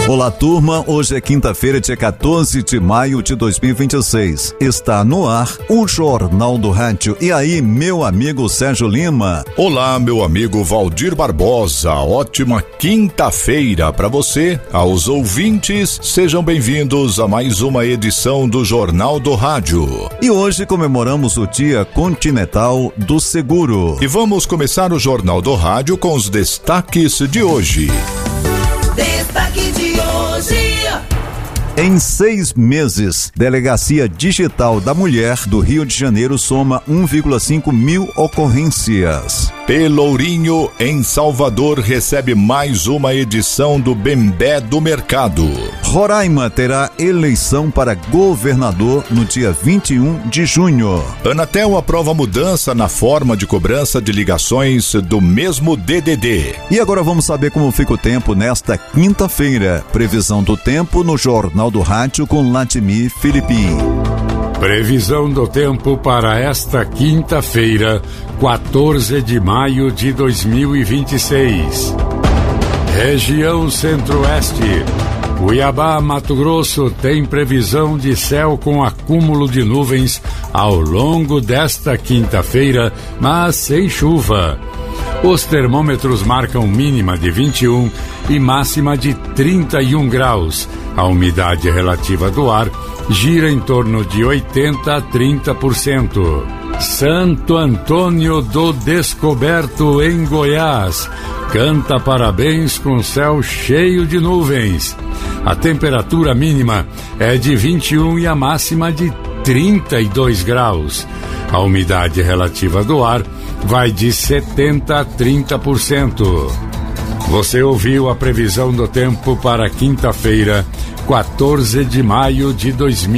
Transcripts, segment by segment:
Olá, turma. Hoje é quinta-feira, dia 14 de maio de 2026. Está no ar o Jornal do Rádio. E aí, meu amigo Sérgio Lima? Olá, meu amigo Valdir Barbosa. Ótima quinta-feira para você. Aos ouvintes, sejam bem-vindos a mais uma edição do Jornal do Rádio. E hoje comemoramos o Dia Continental do Seguro. E vamos começar o Jornal do Rádio com os destaques de hoje. Destaque de hoje. Em 6 meses, Delegacia Digital da Mulher do Rio de Janeiro soma 1,5 mil ocorrências. Pelourinho, em Salvador, recebe mais uma edição do Bembé do Mercado. Roraima terá eleição para governador no dia 21 de junho. Anatel aprova mudança na forma de cobrança de ligações do mesmo DDD. E agora vamos saber como fica o tempo nesta quinta-feira. Previsão do tempo no Jornal do Rádio com Latimir Filipim. Previsão do tempo para esta quinta-feira, 14 de maio de 2026. Região Centro-Oeste. Cuiabá, Mato Grosso, tem previsão de céu com acúmulo de nuvens ao longo desta quinta-feira, mas sem chuva. Os termômetros marcam mínima de 21 e máxima de 31 graus. A umidade relativa do ar gira em torno de 80 a 30%. Santo Antônio do Descoberto, em Goiás, canta parabéns com céu cheio de nuvens. A temperatura mínima é de 21 e a máxima de 32 graus. A umidade relativa do ar vai de 70 a 30%. Você ouviu a previsão do tempo para quinta-feira, 14 de maio de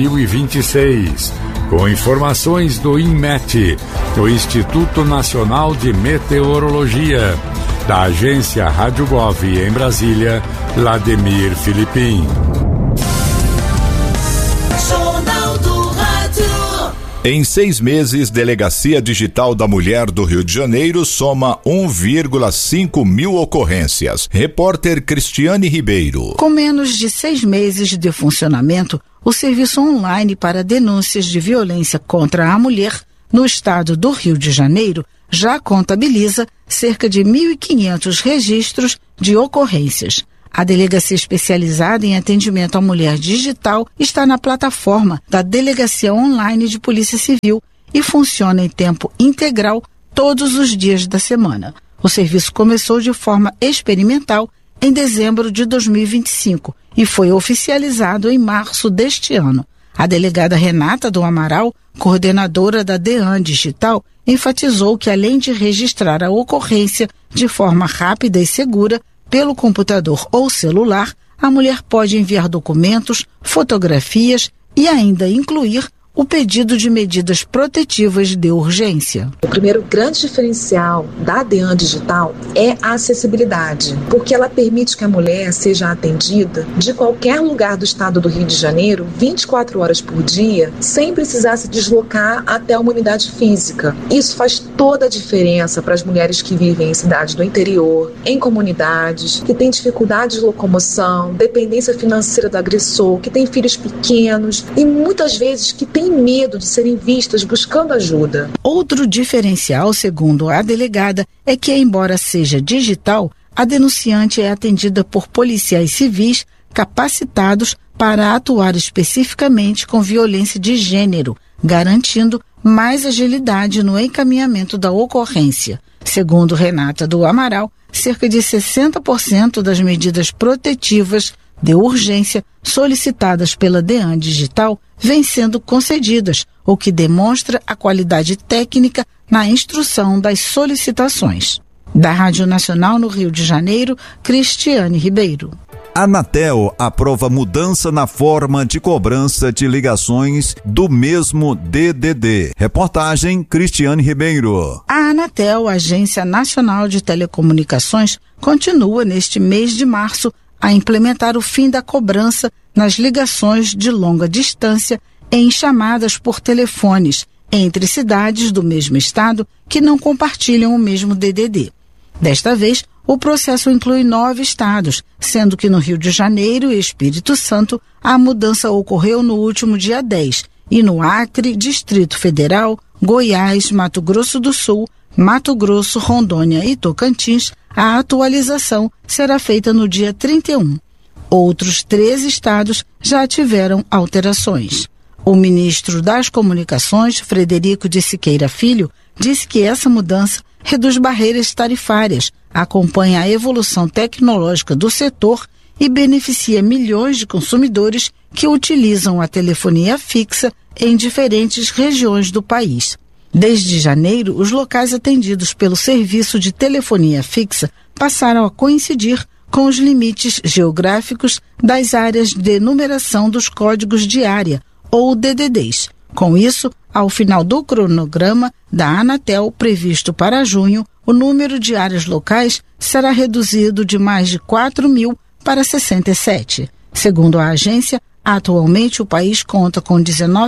2026. Com informações do INMET, do Instituto Nacional de Meteorologia, da agência Rádio Gov em Brasília, Latimir Filipim. Em 6 meses, Delegacia Digital da Mulher do Rio de Janeiro soma 1,5 mil ocorrências. Repórter Cristiane Ribeiro. Com menos de 6 meses de funcionamento, o serviço online para denúncias de violência contra a mulher no estado do Rio de Janeiro já contabiliza cerca de 1.500 registros de ocorrências. A delegacia especializada em atendimento à mulher digital está na plataforma da Delegacia Online de Polícia Civil e funciona em tempo integral todos os dias da semana. O serviço começou de forma experimental em dezembro de 2025 e foi oficializado em março deste ano. A delegada Renata do Amaral, coordenadora da DEAN Digital, enfatizou que além de registrar a ocorrência de forma rápida e segura, pelo computador ou celular, a mulher pode enviar documentos, fotografias e ainda incluir o pedido de medidas protetivas de urgência. O primeiro grande diferencial da DEAN Digital é a acessibilidade, porque ela permite que a mulher seja atendida de qualquer lugar do estado do Rio de Janeiro, 24 horas por dia, sem precisar se deslocar até uma unidade física. Isso faz toda a diferença para as mulheres que vivem em cidades do interior, em comunidades, que têm dificuldade de locomoção, dependência financeira do agressor, que têm filhos pequenos e muitas vezes que têm medo de serem vistas buscando ajuda. Outro diferencial, segundo a delegada, é que, embora seja digital, a denunciante é atendida por policiais civis capacitados para atuar especificamente com violência de gênero, garantindo mais agilidade no encaminhamento da ocorrência. Segundo Renata do Amaral, cerca de 60% das medidas protetivas de urgência solicitadas pela DEAN Digital vêm sendo concedidas, o que demonstra a qualidade técnica na instrução das solicitações. Da Rádio Nacional no Rio de Janeiro, Cristiane Ribeiro. A Anatel aprova mudança na forma de cobrança de ligações do mesmo DDD. Reportagem Cristiane Ribeiro. A Anatel, Agência Nacional de Telecomunicações, continua neste mês de março a implementar o fim da cobrança nas ligações de longa distância em chamadas por telefones entre cidades do mesmo estado que não compartilham o mesmo DDD. Desta vez, o processo inclui 9 estados, sendo que no Rio de Janeiro e Espírito Santo a mudança ocorreu no último dia 10, e no Acre, Distrito Federal, Goiás, Mato Grosso do Sul, Mato Grosso, Rondônia e Tocantins, a atualização será feita no dia 31. Outros 13 estados já tiveram alterações. O ministro das Comunicações, Frederico de Siqueira Filho, disse que essa mudança reduz barreiras tarifárias, acompanha a evolução tecnológica do setor e beneficia milhões de consumidores que utilizam a telefonia fixa em diferentes regiões do país. Desde janeiro, os locais atendidos pelo serviço de telefonia fixa passaram a coincidir com os limites geográficos das áreas de numeração dos códigos de área, ou DDDs. Com isso, ao final do cronograma da Anatel, previsto para junho, o número de áreas locais será reduzido de mais de 4.000 para 67. Segundo a agência, atualmente o país conta com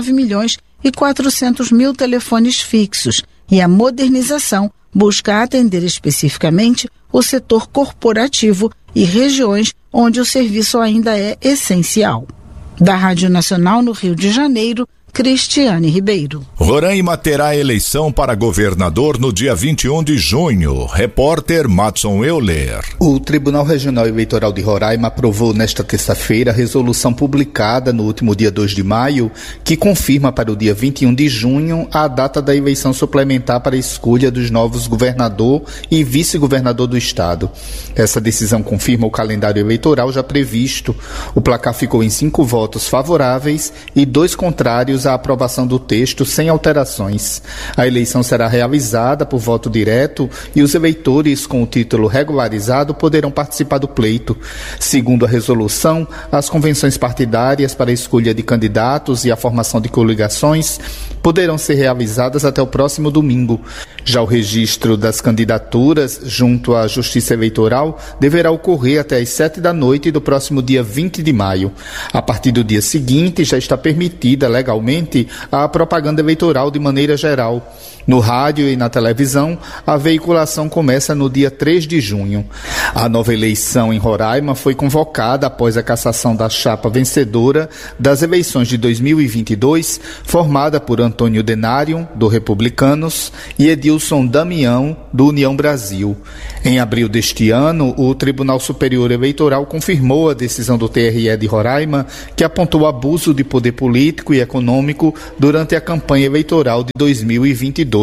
19.400.000 telefones fixos e a modernização busca atender especificamente o setor corporativo e regiões onde o serviço ainda é essencial. Da Rádio Nacional no Rio de Janeiro, Cristiane Ribeiro. Roraima terá eleição para governador no dia 21 de junho. Repórter Matson Euler. O Tribunal Regional Eleitoral de Roraima aprovou nesta terça-feira a resolução publicada no último dia 2 de maio, que confirma para o dia 21 de junho a data da eleição suplementar para a escolha dos novos governador e vice-governador do estado. Essa decisão confirma o calendário eleitoral já previsto. O placar ficou em 5 votos favoráveis e 2 contrários à aprovação do texto sem alterações. A eleição será realizada por voto direto e os eleitores com o título regularizado poderão participar do pleito. Segundo a resolução, as convenções partidárias para a escolha de candidatos e a formação de coligações poderão ser realizadas até o próximo domingo. Já o registro das candidaturas junto à Justiça Eleitoral deverá ocorrer até às 19h do próximo dia 20 de maio. A partir do dia seguinte, já está permitida legalmente a propaganda eleitoral de maneira geral. No rádio e na televisão, a veiculação começa no dia 3 de junho. A nova eleição em Roraima foi convocada após a cassação da chapa vencedora das eleições de 2022, formada por Antônio Denário, do Republicanos, e Edilson Damião, do União Brasil. Em abril deste ano, o Tribunal Superior Eleitoral confirmou a decisão do TRE de Roraima, que apontou abuso de poder político e econômico durante a campanha eleitoral de 2022.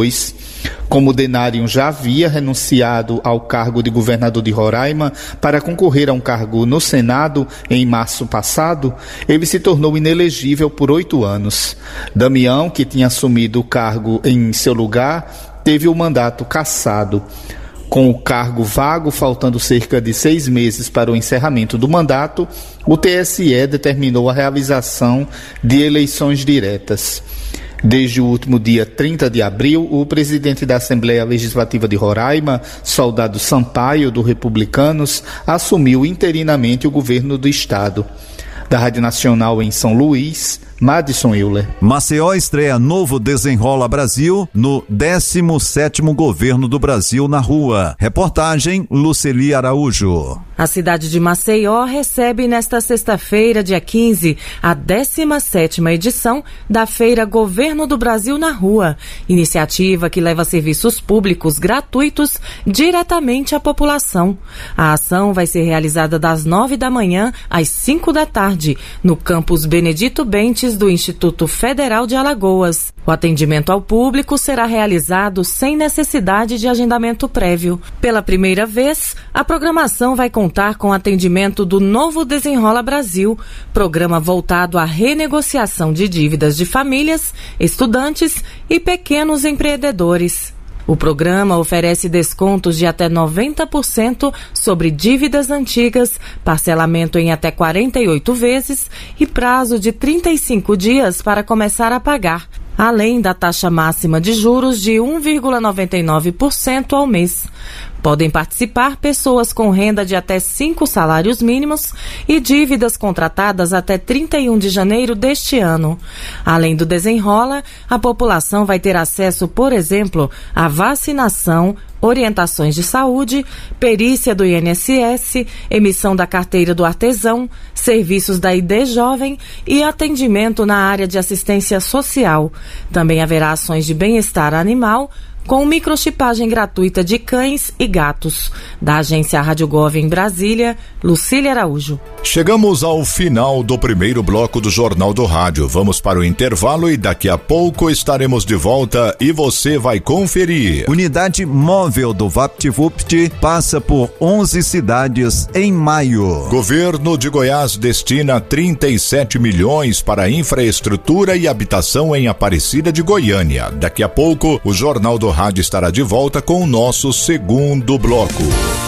Como Denário já havia renunciado ao cargo de governador de Roraima para concorrer a um cargo no Senado em março passado, ele se tornou inelegível por 8 anos. Damião, que tinha assumido o cargo em seu lugar, teve o mandato cassado. Com o cargo vago, faltando cerca de 6 meses para o encerramento do mandato, o TSE determinou a realização de eleições diretas. Desde o último dia 30 de abril, o presidente da Assembleia Legislativa de Roraima, Soldado Sampaio, do Republicanos, assumiu interinamente o governo do estado. Da Rádio Nacional em São Luís, Madison Euler. Maceió estreia novo Desenrola Brasil no 17º Governo do Brasil na Rua. Reportagem Luceli Araújo. A cidade de Maceió recebe nesta sexta-feira, dia 15, a 17ª edição da Feira Governo do Brasil na Rua, iniciativa que leva serviços públicos gratuitos diretamente à população. A ação vai ser realizada das 9 da manhã às 5 da tarde, no campus Benedito Bentes do Instituto Federal de Alagoas. O atendimento ao público será realizado sem necessidade de agendamento prévio. Pela primeira vez, a programação vai contar com atendimento do Novo Desenrola Brasil, programa voltado à renegociação de dívidas de famílias, estudantes e pequenos empreendedores. O programa oferece descontos de até 90% sobre dívidas antigas, parcelamento em até 48 vezes e prazo de 35 dias para começar a pagar, além da taxa máxima de juros de 1,99% ao mês. Podem participar pessoas com renda de até 5 salários mínimos e dívidas contratadas até 31 de janeiro deste ano. Além do Desenrola, a população vai ter acesso, por exemplo, à vacinação, orientações de saúde, perícia do INSS, emissão da carteira do artesão, serviços da ID Jovem e atendimento na área de assistência social. Também haverá ações de bem-estar animal, com microchipagem gratuita de cães e gatos. Da agência Rádio Gov em Brasília, Lucília Araújo. Chegamos ao final do primeiro bloco do Jornal do Rádio. Vamos para o intervalo e daqui a pouco estaremos de volta e você vai conferir. Unidade móvel do VaptVupt passa por 11 cidades em maio. Governo de Goiás destina 37 milhões para infraestrutura e habitação em Aparecida de Goiânia. Daqui a pouco, o Jornal do Rádio estará de volta com o nosso segundo bloco.